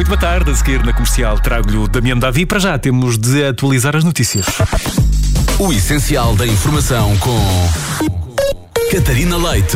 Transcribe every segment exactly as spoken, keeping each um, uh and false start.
Muito boa tarde, a seguir na Comercial trago-lhe o Damião Davi. Para já temos de atualizar as notícias. O essencial da informação com Catarina Leite.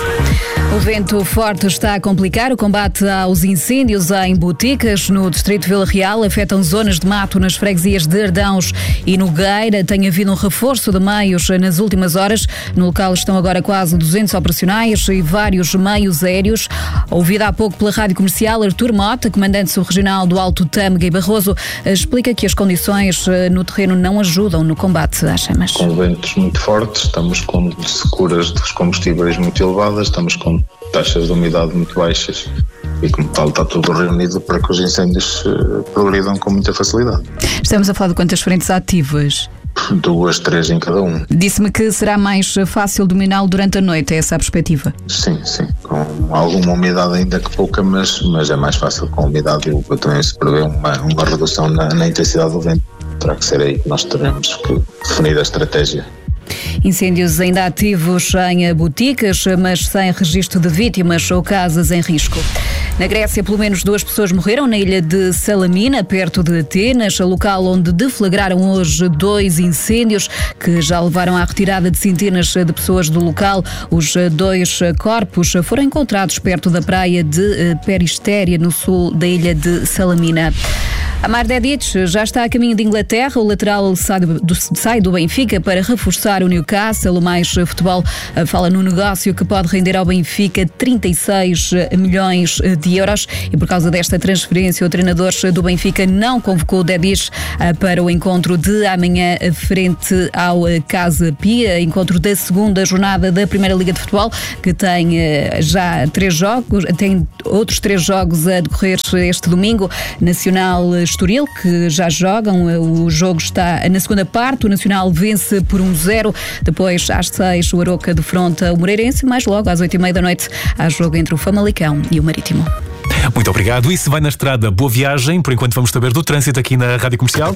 O vento forte está a complicar o combate aos incêndios em Boticas, no distrito de Vila Real. Afetam zonas de mato nas freguesias de Ardãos e Nogueira. Tem havido um reforço de meios nas últimas horas. No local estão agora quase duzentos operacionais e vários meios aéreos. Ouvida há pouco pela Rádio Comercial, Artur Mota, comandante subregional do Alto Tâmega e Barroso, explica que as condições no terreno não ajudam no combate às chamas. Com ventos muito fortes, estamos com securas dos combustíveis muito elevadas, estamos com taxas de umidade muito baixas e, como tal, está tudo reunido para que os incêndios uh, progridam com muita facilidade. Estamos a falar de quantas frentes ativas? Duas, três em cada um. Disse-me que será mais fácil dominá-lo durante a noite, é essa a perspectiva? Sim, sim, com alguma umidade, ainda que pouca, mas, mas é mais fácil com umidade. Eu, eu também se prevê uma, uma redução na, na intensidade do vento. Terá que ser aí que nós teremos que definir a estratégia. Incêndios ainda ativos em Boticas, mas sem registro de vítimas ou casas em risco. Na Grécia, pelo menos duas pessoas morreram na ilha de Salamina, perto de Atenas, local onde deflagraram hoje dois incêndios que já levaram à retirada de centenas de pessoas do local. Os dois corpos foram encontrados perto da praia de Peristéria, no sul da ilha de Salamina. Amar Dedic já está a caminho de Inglaterra. O lateral sai do, sai do Benfica para reforçar o Newcastle. O Mais Futebol fala no negócio que pode render ao Benfica trinta e seis milhões de euros. E por causa desta transferência, o treinador do Benfica não convocou o Dedic para o encontro de amanhã frente ao Casa Pia. Encontro da segunda jornada da Primeira Liga de Futebol, que tem já três jogos, tem outros três jogos a decorrer este domingo. Nacional Estoril, que já jogam. O jogo está na segunda parte. O Nacional vence por um zero. Depois, às seis, o Aroca defronta o Moreirense. Mais logo, às oito e meia da noite, há jogo entre o Famalicão e o Marítimo. Muito obrigado. E se vai na estrada, boa viagem. Por enquanto vamos saber do trânsito aqui na Rádio Comercial.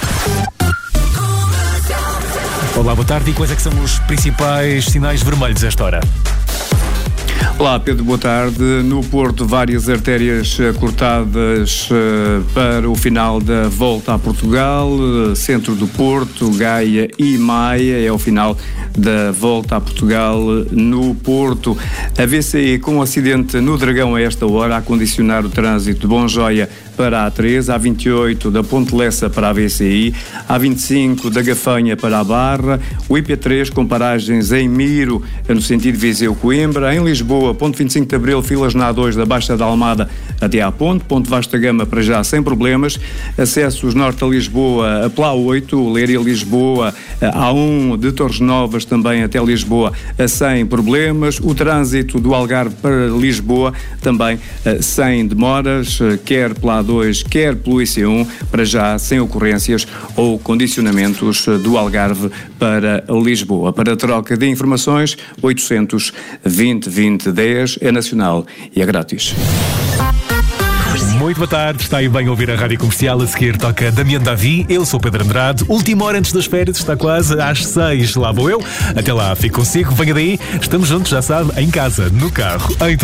Olá, boa tarde. E quais é que são os principais sinais vermelhos a esta hora? Olá, Pedro, boa tarde. No Porto, várias artérias cortadas uh, para o final da volta a Portugal. Uh, centro do Porto, Gaia e Maia é o final da volta a Portugal no Porto. A V C I com um acidente no Dragão a esta hora, a condicionar o trânsito de Bonjoia para a A três, A vinte e oito da Ponte Lessa para a V C I, A vinte e cinco da Gafanha para a Barra, o I P três com paragens em Miro, no sentido Viseu-Coimbra, em Lisboa, ponto vinte e cinco de Abril, filas na A dois da Baixa da Almada até à Ponte, ponto Vasta Gama para já sem problemas, acessos norte a Lisboa, a Plá oito, Leiria-Lisboa, A um de Torres Novas também até Lisboa sem problemas, o trânsito do Algarve para Lisboa também sem demoras, quer pela A dois, quer pelo I C um, para já sem ocorrências ou condicionamentos do Algarve para Lisboa. Para troca de informações, oitocentos vinte vinte dez é nacional e é grátis. Muito boa tarde, está aí bem a ouvir a Rádio Comercial. A seguir toca Damião Davi, eu sou Pedro Andrade. Última hora antes das férias, está quase às seis, lá vou eu. Até lá, fico consigo, venha daí, estamos juntos, já sabe, em casa, no carro, em